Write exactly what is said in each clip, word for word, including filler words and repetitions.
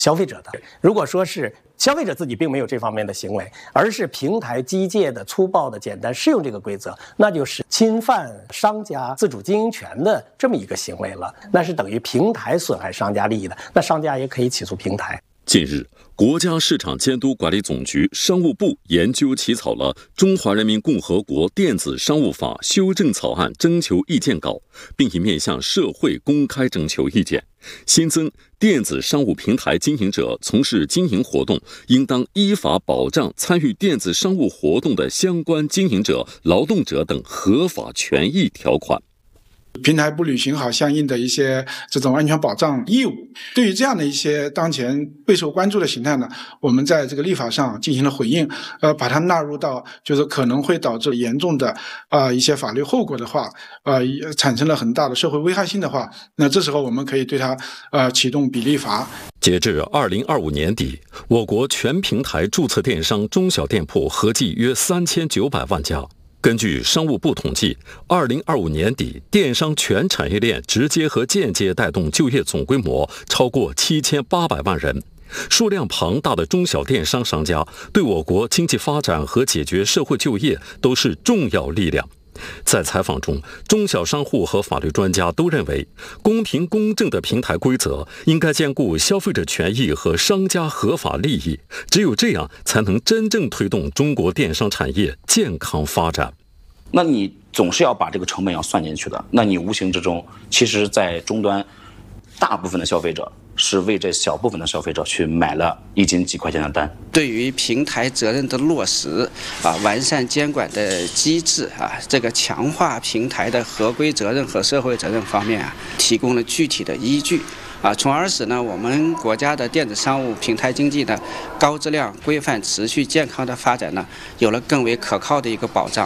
消费者的。如果说是消费者自己并没有这方面的行为，而是平台机械的、粗暴的、简单适用这个规则，那就是侵犯商家自主经营权的这么一个行为了，那是等于平台损害商家利益的，那商家也可以起诉平台。 近日，国家市场监督管理总局、商务部研究起草了《中华人民共和国电子商务法》修正草案征求意见稿，并已面向社会公开征求意见，新增电子商务平台经营者从事经营活动，应当依法保障参与电子商务活动的相关经营者、劳动者等合法权益条款。 平台不履行好相应的一些这种安全保障义务，对于这样的一些当前备受关注的形态呢，我们在这个立法上进行了回应，呃，把它纳入到就是可能会导致严重的啊、呃、一些法律后果的话，呃，产生了很大的社会危害性的话，那这时候我们可以对它呃启动比例罚。 截至二零二五年底，我国全平台注册电商中小店铺合计约三千九百万家。根据商务部统计，二零二五年底，电商全产业链直接和间接带动就业总规模超过七千八百万人。数量庞大的中小电商商家对我国经济发展和解决社会就业都是重要力量。在采访中，中小商户和法律专家都认为，公平公正的平台规则应该兼顾消费者权益和商家合法利益，只有这样才能真正推动中国电商产业健康发展。 那你总是要把这个成本要算进去的，那你无形之中，其实在终端，大部分的消费者是为这小部分的消费者去买了一斤几块钱的单。 对于平台责任的落实啊，完善监管的机制啊，这个强化平台的合规责任和社会责任方面啊，提供了具体的依据啊，从而使呢我们国家的电子商务平台经济的高质量、规范、持续、健康的发展呢，有了更为可靠的一个保障。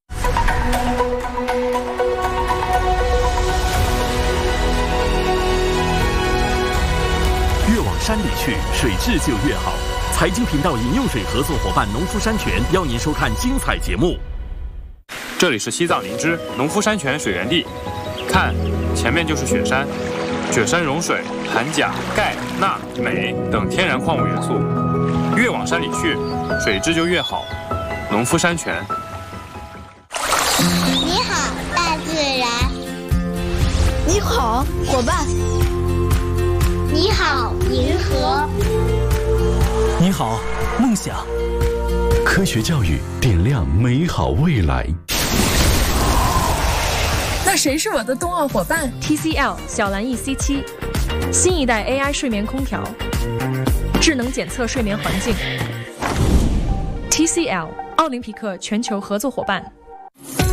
山里去，水质就越好。财经频道饮用水合作伙伴农夫山泉邀您收看精彩节目。 这里是西藏林芝农夫山泉水源地，看，前面就是雪山，雪山融水含钾、钙、钠、镁等天然矿物元素，越往山里去，水质就越好。农夫山泉。 你好，大自然。 你好，伙伴。 你好，银河。 你好，梦想。 科学教育点亮美好未来。 那谁是我的冬奥伙伴 ？T C L 小蓝 E C 七，新一代 A I 睡眠空调，智能检测睡眠环境。T C L 奥林匹克全球合作伙伴。